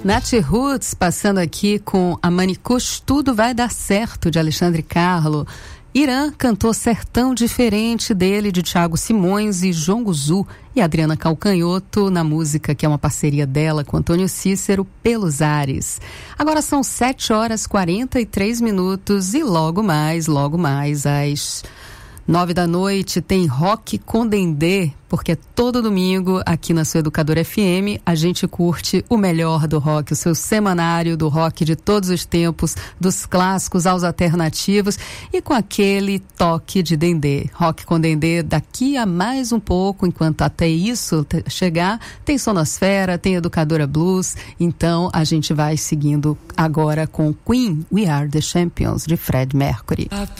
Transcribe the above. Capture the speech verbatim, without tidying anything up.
Nath Roots passando aqui com a Manicush, Tudo Vai Dar Certo, de Alexandre Carlo. Irã cantou Sertão Diferente, dele, de Thiago Simões e João Guzu, e Adriana Calcanhoto na música que é uma parceria dela com Antônio Cícero, Pelos Ares. Agora são sete horas e quarenta e três minutos e logo mais, logo mais às nove da noite tem Rock com Dendê, porque todo domingo aqui na sua Educadora F M a gente curte o melhor do rock, o seu semanário do rock de todos os tempos, dos clássicos aos alternativos e com aquele toque de Dendê. Rock com Dendê daqui a mais um pouco, enquanto até isso chegar, tem Sonosfera, tem Educadora Blues, então a gente vai seguindo agora com Queen, We Are The Champions, de Fred Mercury.